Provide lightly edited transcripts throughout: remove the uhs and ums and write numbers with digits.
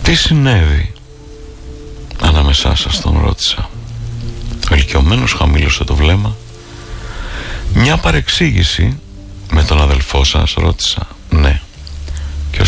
Τι συνέβη ανάμεσά σας, τον ρώτησα. Ο ηλικιωμένος χαμήλωσε το βλέμμα. Μια παρεξήγηση με τον αδελφό σας, ρώτησα. Ναι. Και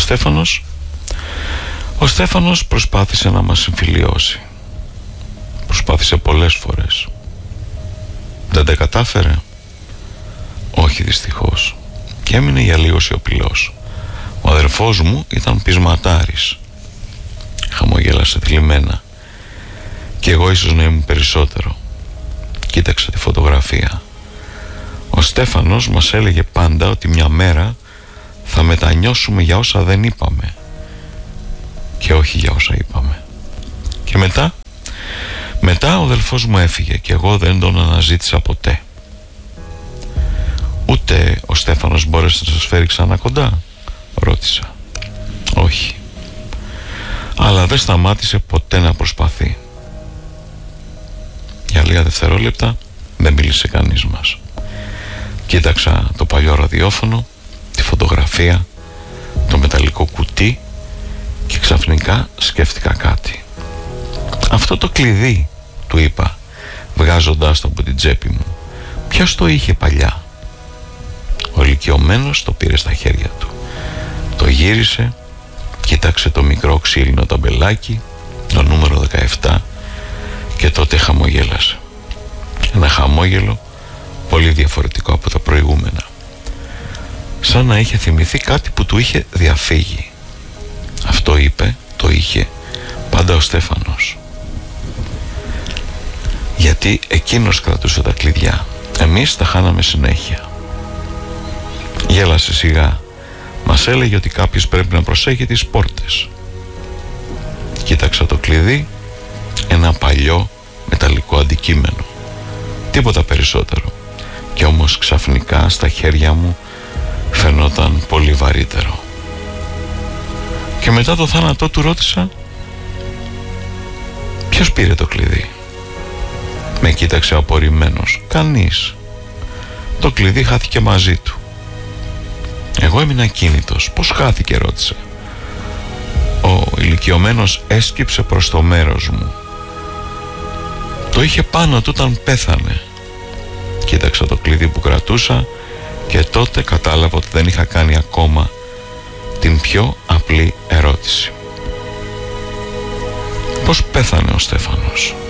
ο Στέφανος προσπάθησε να μας συμφιλιώσει. Προσπάθησε πολλές φορές. Δεν τα κατάφερε. Όχι, δυστυχώς. Και έμεινε για λίγο σιωπηλός. Ο αδερφός μου ήταν πεισματάρης. Χαμογέλασε θλιμμένα. Και εγώ ίσως να ήμουν περισσότερο. Κοίταξα τη φωτογραφία. Ο Στέφανος μας έλεγε πάντα ότι μια μέρα θα μετανιώσουμε για όσα δεν είπαμε και όχι για όσα είπαμε. Και μετά ο αδελφός μου έφυγε και εγώ δεν τον αναζήτησα ποτέ. Ούτε ο Στέφανος μπόρεσε να σας φέρει ξανά κοντά, ρώτησα. Όχι. Αλλά δεν σταμάτησε ποτέ να προσπαθεί. Για λίγα δευτερόλεπτα δεν μίλησε κανείς μας. Κοίταξα το παλιό ραδιόφωνο, τη φωτογραφία, το μεταλλικό κουτί και ξαφνικά σκέφτηκα κάτι. Αυτό το κλειδί, του είπα, βγάζοντάς το από την τσέπη μου, ποιος το είχε παλιά? Ο ηλικιωμένος το πήρε στα χέρια του. Το γύρισε, κοίταξε το μικρό ξύλινο ταμπελάκι, το νούμερο 17, και τότε χαμογέλασε. Ένα χαμόγελο πολύ διαφορετικό από τα προηγούμενα. Σαν να είχε θυμηθεί κάτι που του είχε διαφύγει. Αυτό, είπε, το είχε πάντα ο Στέφανος. Γιατί εκείνος κρατούσε τα κλειδιά. Εμείς τα χάναμε συνέχεια. Γέλασε σιγά. Μας έλεγε ότι κάποιος πρέπει να προσέχει τις πόρτες. Κοίταξα το κλειδί. Ένα παλιό μεταλλικό αντικείμενο. Τίποτα περισσότερο. Κι όμως ξαφνικά στα χέρια μου φαινόταν πολύ βαρύτερο. Και μετά το θάνατό του ρώτησα, ποιος πήρε το κλειδί? Με κοίταξε απορριμμένος. Κανείς. Το κλειδί χάθηκε μαζί του. Εγώ έμεινα ακίνητος. Πώς χάθηκε, ρώτησα. Ο ηλικιωμένος έσκυψε προς το μέρος μου. Το είχε πάνω του όταν πέθανε. Κοίταξα το κλειδί που κρατούσα και τότε κατάλαβα ότι δεν είχα κάνει ακόμα την πιο απλή ερώτηση. Πώς πέθανε ο Στέφανος?